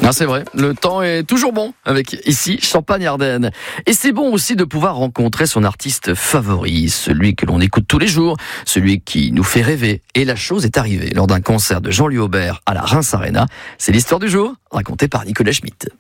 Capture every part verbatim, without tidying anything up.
Ah, c'est vrai, le temps est toujours bon avec ici Champagne-Ardenne. Et c'est bon aussi de pouvoir rencontrer son artiste favori, celui que l'on écoute tous les jours, celui qui nous fait rêver. Et la chose est arrivée lors d'un concert de Jean-Louis Aubert à la Reims Arena. C'est l'histoire du jour, racontée par Nicolas Schmitt.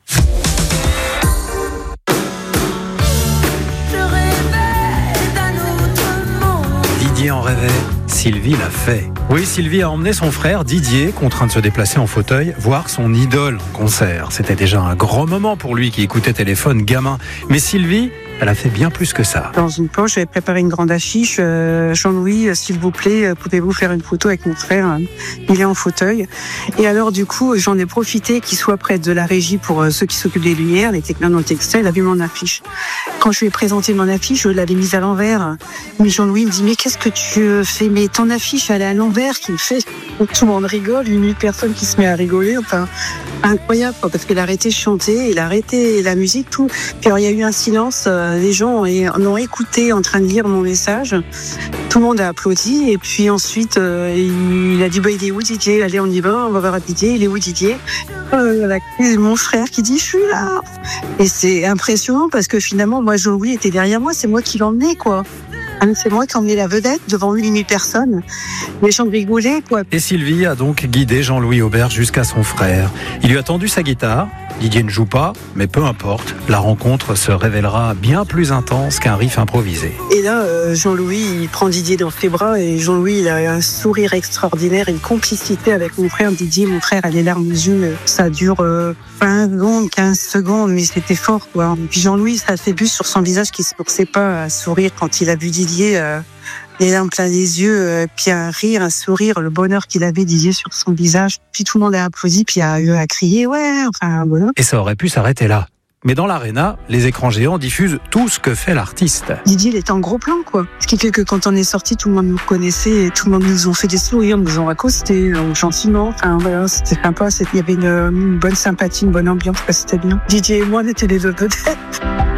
Didier en rêvait, Sylvie l'a fait. Oui, Sylvie a emmené son frère Didier, contraint de se déplacer en fauteuil, voir son idole en concert. C'était déjà un grand moment pour lui qui écoutait Téléphone gamin. Mais Sylvie, elle a fait bien plus que ça. Dans une poche, j'avais préparé une grande affiche. Euh, Jean-Louis, s'il vous plaît, pouvez-vous faire une photo avec mon frère ? Il est en fauteuil. Et alors, du coup, j'en ai profité qu'il soit près de la régie pour ceux qui s'occupent des lumières, les techniques dans le textile. Il a vu mon affiche. Quand je lui ai présenté mon affiche, je l'avais mise à l'envers. Mais Jean-Louis me dit, mais qu'est-ce que tu fais ? Mais ton affiche, elle est à l'envers, qui me fait... Tout le monde rigole, une personne qui se met à rigoler. Enfin, incroyable, quoi, parce qu'il a arrêté de chanter, il a arrêté la musique, tout. Puis alors, il y a eu un silence. Les gens ont écouté en train de lire mon message. Tout le monde a applaudi. Et puis ensuite, euh, il a dit, bah, il est où Didier ? Allez, on y va, on va voir Didier. Il est où Didier ? euh, Mon frère qui dit, je suis là. Et c'est impressionnant parce que finalement, moi, Jean-Louis était derrière moi. C'est moi qui l'emmenais, quoi. C'est moi qui emmenais la vedette devant huit mille personnes. Les gens rigolaient, quoi. Et Sylvie a donc guidé Jean-Louis Aubert jusqu'à son frère. Il lui a tendu sa guitare. Didier ne joue pas, mais peu importe. La rencontre se révélera bien plus intense qu'un riff improvisé. Et là, euh, Jean-Louis, il prend Didier dans ses bras et Jean-Louis, il a un sourire extraordinaire, une complicité avec mon frère. Didier, mon frère, a les larmes aux yeux. Ça dure euh, vingt secondes, quinze secondes, mais c'était fort, quoi. Et puis Jean-Louis, ça s'est vu sur son visage qu'il ne se forçait pas à sourire quand il a vu Didier. Euh, les larmes plein les yeux, euh, puis un rire, un sourire, le bonheur qu'il avait Didier sur son visage. Puis tout le monde a applaudi, puis a eu à crier, ouais, enfin voilà. Et ça aurait pu s'arrêter là. Mais dans l'aréna, les écrans géants diffusent tout ce que fait l'artiste. Didier, il était en gros plan, quoi. Ce qui fait que quand on est sorti, tout le monde nous connaissait, et tout le monde nous ont fait des sourires, nous ont accosté, gentiment. Enfin voilà, c'était sympa. Il y avait une, une bonne sympathie, une bonne ambiance, c'était bien. Didier et moi, on était les deux vedettes.